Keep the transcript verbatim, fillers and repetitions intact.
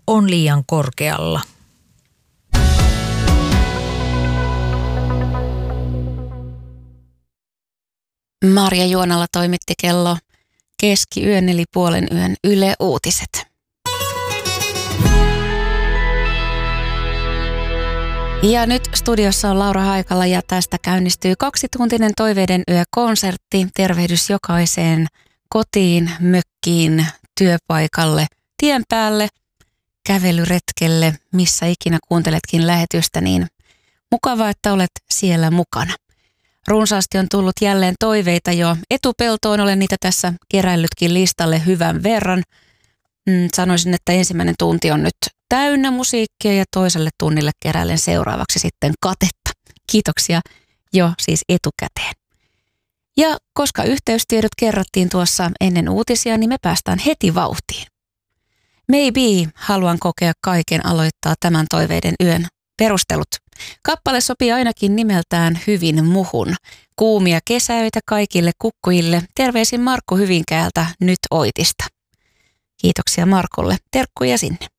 on liian korkealla. Marja Juonala toimitti kello keskiyön eli puolen yön Yle Uutiset. Ja nyt studiossa on Laura Haikala ja tästä käynnistyy kaksituntinen Toiveiden yö-konsertti. Tervehdys jokaiseen kotiin, mökkiin, työpaikalle, tien päälle, kävelyretkelle, missä ikinä kuunteletkin lähetystä, niin mukavaa, että olet siellä mukana. Runsaasti on tullut jälleen toiveita jo etupeltoon, olen niitä tässä keräillytkin listalle hyvän verran. Mm, sanoisin, että ensimmäinen tunti on nyt täynnä musiikkia ja toiselle tunnille keräilen seuraavaksi sitten katetta. Kiitoksia jo siis etukäteen. Ja koska yhteystiedot kerrattiin tuossa ennen uutisia, niin me päästään heti vauhtiin. Maybe haluan kokea kaiken aloittaa tämän Toiveiden yön perustelut. Kappale sopii ainakin nimeltään hyvin muhun. Kuumia kesäöitä kaikille kukkujille. Terveisin Markku Hyvinkäältä nyt Oitista. Kiitoksia Markulle. Terkkuja sinne.